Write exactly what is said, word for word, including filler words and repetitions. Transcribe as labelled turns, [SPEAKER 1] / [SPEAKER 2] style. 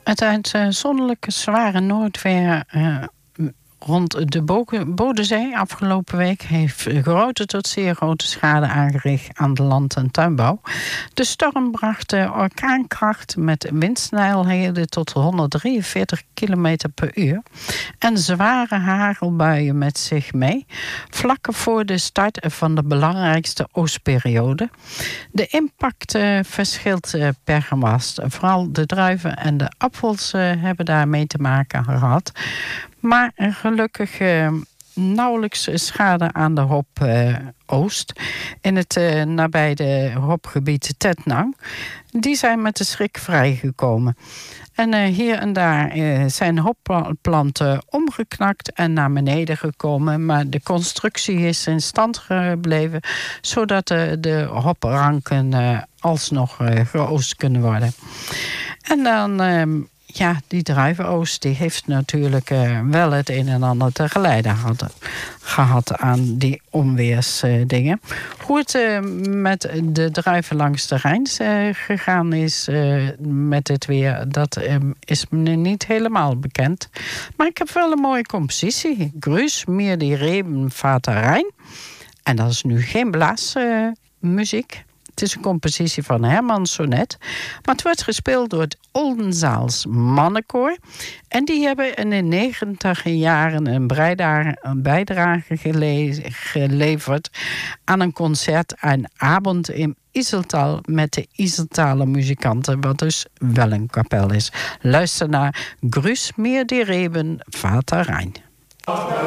[SPEAKER 1] Het uitzonderlijke zware noodweer uh, rond de Bodensee afgelopen week heeft grote tot zeer grote schade aangericht aan de land- en tuinbouw. De storm bracht orkaankracht met windsnelheden tot honderddrieënveertig kilometer per uur en zware hagelbuien met zich mee, vlak voor de start van de belangrijkste oogstperiode. De impact uh, verschilt uh, per gewas. Vooral de druiven en de appels uh, hebben daarmee te maken gehad. Maar gelukkig uh, nauwelijks schade aan de hop uh, Oost. In het uh, nabije hopgebied Tettnang. Die zijn met de schrik vrijgekomen. En uh, hier en daar uh, zijn hopplanten omgeknakt en naar beneden gekomen. Maar de constructie is in stand gebleven, zodat uh, de hopranken uh, alsnog uh, geoogst kunnen worden. En dan... Uh, Ja, die druivenoogst die heeft natuurlijk uh, wel het een en ander te geleiden had, gehad aan die onweersdingen. Uh, Hoe het uh, met de druiven langs de Rijn uh, gegaan is uh, met dit weer, dat uh, is me niet helemaal bekend. Maar ik heb wel een mooie compositie. Grüß mir die Reben, Vater Rijn. En dat is nu geen blaasmuziek. Uh, Het is een compositie van Herman Sonnet. Maar het wordt gespeeld door het Oldenzaals Mannenkoor. En die hebben in de negentiger jaren een, een bijdrage gele- geleverd aan een concert, een avond in Iseltal met de Iseltaler muzikanten, wat dus wel een kapel is. Luister naar Grüß mir die Reben, Vater Rijn.